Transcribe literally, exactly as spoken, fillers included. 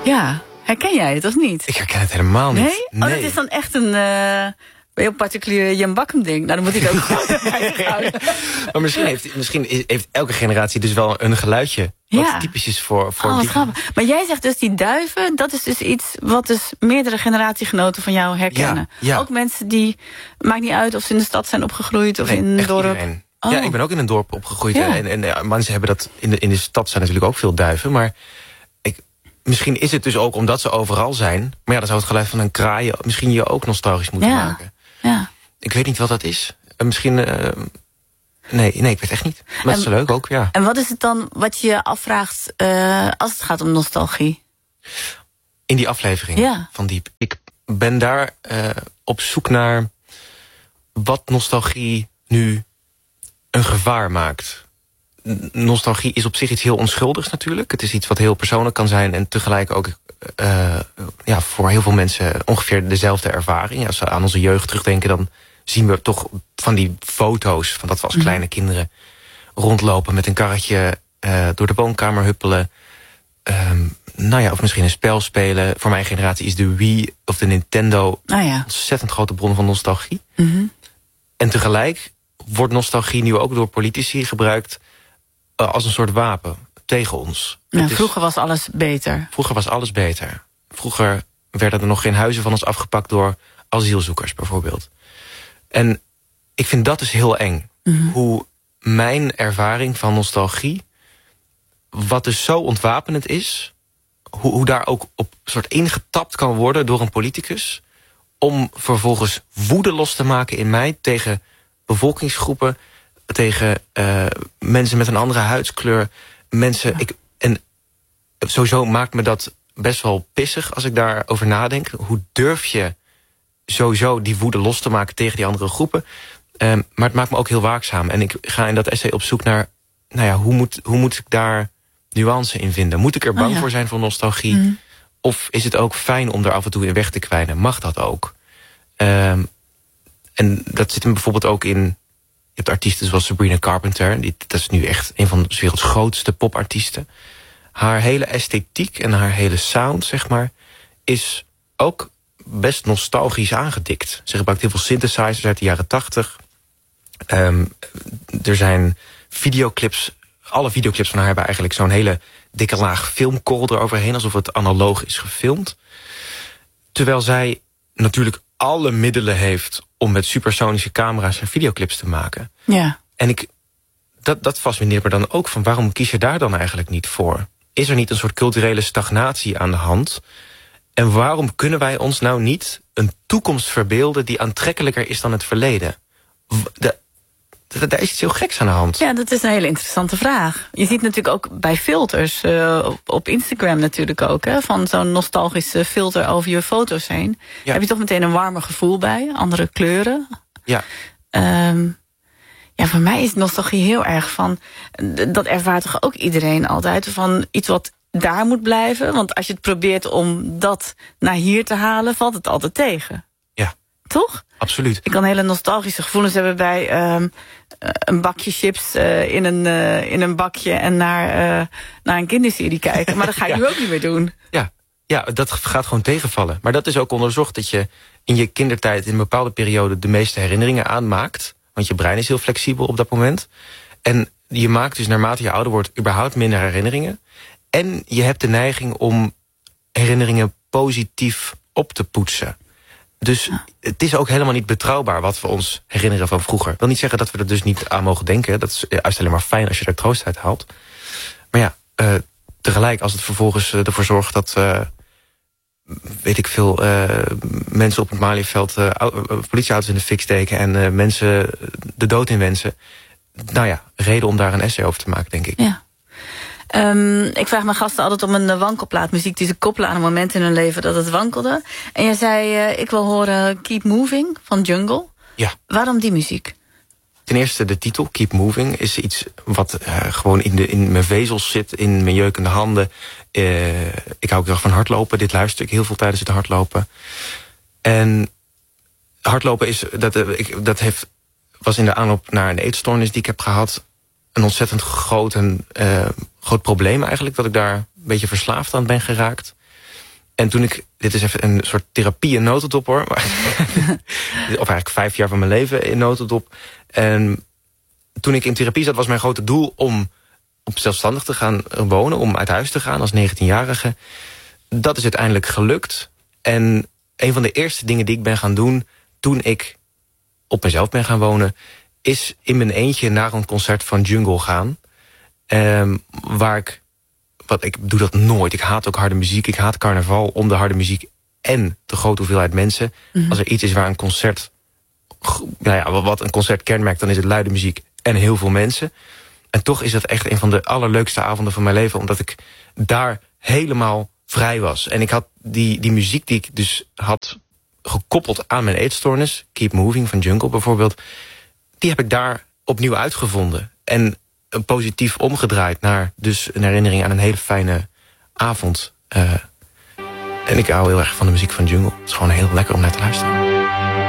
Ja, herken jij het of niet? Ik herken het helemaal niet. Nee? Oh, nee. dat is dan echt een uh, heel particulier Jan Bakkum ding. Nou, dan moet ik ook gewoon Maar misschien heeft, misschien heeft elke generatie dus wel een geluidje wat ja. typisch is voor, voor oh, die. grappig. Maar jij zegt dus die duiven, dat is dus iets wat dus meerdere generatiegenoten van jou herkennen. Ja, ja. Ook mensen die, maakt niet uit of ze in de stad zijn opgegroeid of Nee, in een dorp. Iedereen. Oh. Ja, ik ben ook in een dorp opgegroeid. Ja. En, en ja, mensen hebben dat in de, in de stad zijn natuurlijk ook veel duiven. Maar ik, misschien is het dus ook omdat ze overal zijn. Maar ja, dan zou het geluid van een kraai misschien je ook nostalgisch moeten ja. maken. Ja. Ik weet niet wat dat is. Uh, misschien... Uh, nee, nee, ik weet echt niet. Maar dat is en, leuk ook, ja. En wat is het dan wat je je afvraagt uh, als het gaat om nostalgie? In die aflevering ja. van Diep. Ik ben daar uh, op zoek naar wat nostalgie nu een gevaar maakt. Nostalgie is op zich iets heel onschuldigs natuurlijk. Het is iets wat heel persoonlijk kan zijn en tegelijk ook uh, ja, voor heel veel mensen ongeveer dezelfde ervaring. Als we aan onze jeugd terugdenken, dan zien we toch van die foto's van dat we als kleine kinderen rondlopen met een karretje uh, door de woonkamer huppelen. Um, nou ja, of misschien een spel spelen. Voor mijn generatie is de Wii of de Nintendo oh ja. een ontzettend grote bron van nostalgie. Mm-hmm. En tegelijk wordt nostalgie nu ook door politici gebruikt uh, als een soort wapen tegen ons. Ja, is, vroeger was alles beter. Vroeger was alles beter. Vroeger werden er nog geen huizen van ons afgepakt door asielzoekers bijvoorbeeld. En ik vind dat dus heel eng. Mm-hmm. Hoe mijn ervaring van nostalgie, wat dus zo ontwapenend is, hoe, hoe daar ook op soort ingetapt kan worden door een politicus, om vervolgens woede los te maken in mij tegen bevolkingsgroepen, tegen uh, mensen met een andere huidskleur, mensen. Ja. Ik, en sowieso maakt me dat best wel pissig als ik daarover nadenk. Hoe durf je sowieso die woede los te maken tegen die andere groepen? Um, maar het maakt me ook heel waakzaam. En ik ga in dat essay op zoek naar, nou ja, hoe moet, hoe moet ik daar nuance in vinden? Moet ik er bang oh ja. voor zijn voor nostalgie? Mm. Of is het ook fijn om er af en toe in weg te kwijnen? Mag dat ook? Um, en dat zit hem bijvoorbeeld ook in, je hebt artiesten zoals Sabrina Carpenter, die, dat is nu echt een van de werelds grootste popartiesten. Haar hele esthetiek en haar hele sound, zeg maar, is ook best nostalgisch aangedikt. Ze gebruikt heel veel synthesizers uit de jaren tachtig. Um, er zijn videoclips, alle videoclips van haar hebben eigenlijk zo'n hele dikke laag filmkorrel eroverheen, alsof het analoog is gefilmd. Terwijl zij natuurlijk alle middelen heeft om met supersonische camera's en videoclips te maken. Ja. En ik, dat, dat fascineert me dan ook van, waarom kies je daar dan eigenlijk niet voor? Is er niet een soort culturele stagnatie aan de hand? En waarom kunnen wij ons nou niet een toekomst verbeelden die aantrekkelijker is dan het verleden? De, de, daar is iets heel geks aan de hand. Ja, dat is een hele interessante vraag. Je ziet natuurlijk ook bij filters, uh, op, op Instagram natuurlijk ook, hè, van zo'n nostalgische filter over je foto's heen. Ja. Heb je toch meteen een warmer gevoel bij, andere kleuren. Ja. Um, ja, voor mij is nostalgie heel erg van, dat ervaart toch ook iedereen altijd, van iets wat daar moet blijven. Want als je het probeert om dat naar hier te halen, valt het altijd tegen. Ja. Toch? Absoluut. Ik kan hele nostalgische gevoelens hebben bij um, een bakje chips uh, in, een, uh, in een bakje en naar, uh, naar een kinderserie kijken. Maar dat ga ik ja. nu ook niet meer doen. Ja. ja, dat gaat gewoon tegenvallen. Maar dat is ook onderzocht, dat je in je kindertijd in een bepaalde periode de meeste herinneringen aanmaakt. Want je brein is heel flexibel op dat moment. En je maakt dus naarmate je ouder wordt überhaupt minder herinneringen. En je hebt de neiging om herinneringen positief op te poetsen. Dus ja. het is ook helemaal niet betrouwbaar wat we ons herinneren van vroeger. Ik wil niet zeggen dat we er dus niet aan mogen denken. Dat is juist alleen maar fijn als je er troost uit haalt. Maar ja, uh, tegelijk als het vervolgens uh, ervoor zorgt dat, uh, weet ik veel, uh, mensen op het Malieveld uh, politieauto's in de fik steken en uh, mensen de dood inwensen. Nou ja, reden om daar een essay over te maken, denk ik. Ja. Um, ik vraag mijn gasten altijd om een wankelplaatmuziek die ze koppelen aan een moment in hun leven dat het wankelde. En jij zei, uh, ik wil horen Keep Moving van Jungle. Ja. Waarom die muziek? Ten eerste de titel, Keep Moving, is iets wat uh, gewoon in, de, in mijn vezels zit, in mijn jeukende handen. Uh, ik hou ook erg van hardlopen, dit luister ik heel veel tijdens het hardlopen. En hardlopen is, dat, uh, ik, dat heeft, was in de aanloop naar een eetstoornis die ik heb gehad, een ontzettend groot, en, uh, groot probleem eigenlijk, dat ik daar een beetje verslaafd aan ben geraakt. En toen ik, dit is even een soort therapie in notendop hoor. Maar, of eigenlijk vijf jaar van mijn leven in notendop. En toen ik in therapie zat was mijn grote doel om op zelfstandig te gaan wonen. Om uit huis te gaan als negentienjarige. Dat is uiteindelijk gelukt. En een van de eerste dingen die ik ben gaan doen toen ik op mezelf ben gaan wonen, is in mijn eentje naar een concert van Jungle gaan. Um, waar ik, wat, ik doe dat nooit. Ik haat ook harde muziek. Ik haat carnaval om de harde muziek en de grote hoeveelheid mensen. Mm-hmm. Als er iets is waar een concert, nou ja, wat een concert kenmerkt, dan is het luide muziek en heel veel mensen. En toch is dat echt een van de allerleukste avonden van mijn leven, omdat ik daar helemaal vrij was. En ik had die, die muziek die ik dus had gekoppeld aan mijn eetstoornis, Keep Moving van Jungle bijvoorbeeld, die heb ik daar opnieuw uitgevonden. En positief omgedraaid naar dus een herinnering aan een hele fijne avond. Uh, en ik hou heel erg van de muziek van Jungle. Het is gewoon heel lekker om naar te luisteren.